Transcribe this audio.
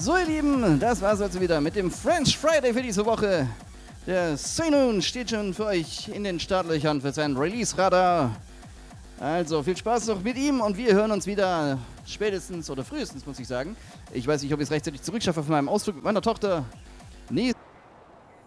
So ihr Lieben, das war's also wieder mit dem French Friday für diese Woche. Der Senoon steht schon für euch in den Startlöchern für sein Release-Radar. Also viel Spaß noch mit ihm und wir hören uns wieder spätestens oder frühestens, muss ich sagen. Ich weiß nicht, ob ich es rechtzeitig zurückschaffe von meinem Ausflug mit meiner Tochter.